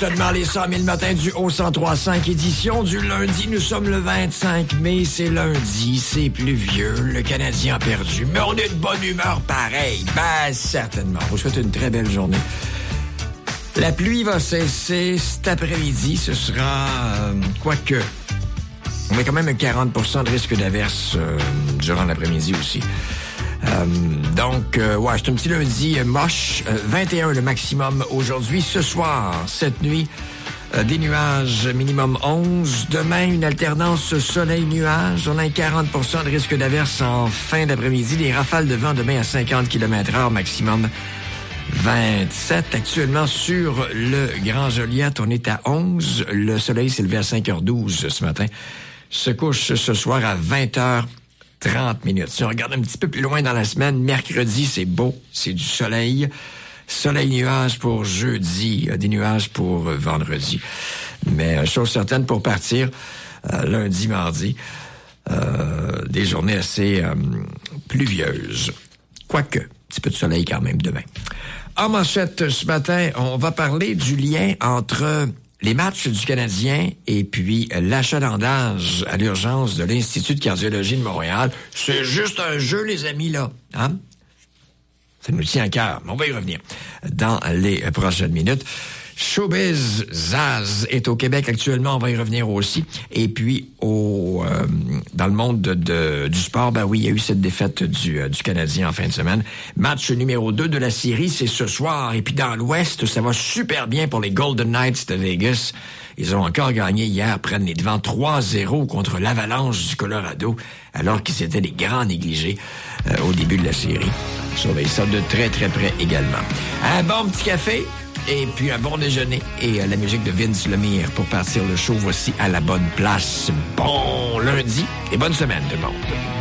certainement les 100 000 matins du Haut-103.5, édition du lundi. Nous sommes le 25 mai, c'est lundi, c'est pluvieux, le Canadien a perdu, mais on est de bonne humeur pareil. Ben, certainement. Je vous souhaite une très belle journée. La pluie va cesser cet après-midi, ce sera... quoique... On a quand même un 40% de risque d'averse durant l'après-midi aussi. Donc, c'est un petit lundi moche. 21 le maximum aujourd'hui. Ce soir, cette nuit, des nuages, minimum 11. Demain, une alternance soleil-nuage. On a un 40% de risque d'averse en fin d'après-midi. Des rafales de vent demain à 50 km/h, maximum 27. Actuellement, sur le Grand Joliette, on est à 11. Le soleil s'est levé à 5h12 ce matin. Se couche ce soir à 20h30. Si on regarde un petit peu plus loin dans la semaine, mercredi, c'est beau, c'est du soleil. Soleil-nuage pour jeudi, des nuages pour vendredi. Mais chose certaine pour partir, lundi, mardi, des journées assez pluvieuses. Quoique, un petit peu de soleil quand même demain. En manchette ce matin, on va parler du lien entre... les matchs du Canadien et puis l'achalandage à l'urgence de l'Institut de cardiologie de Montréal. C'est juste un jeu, les amis, là. Hein? Ça nous tient à cœur. On va y revenir dans les prochaines minutes. Showbiz Zaz est au Québec actuellement. On va y revenir aussi. Et puis, dans le monde du sport, ben oui, il y a eu cette défaite du Canadien en fin de semaine. Match numéro 2 de la série, c'est ce soir. Et puis, dans l'Ouest, ça va super bien pour les Golden Knights de Vegas. Ils ont encore gagné hier, prennent les devants 3-0 contre l'Avalanche du Colorado, alors qu'ils étaient des grands négligés au début de la série. Surveille ça de très, très près également. Un bon petit café. Et puis un bon déjeuner et la musique de Vince Lemire pour partir le show. Voici à la bonne place. Bon lundi et bonne semaine tout le monde.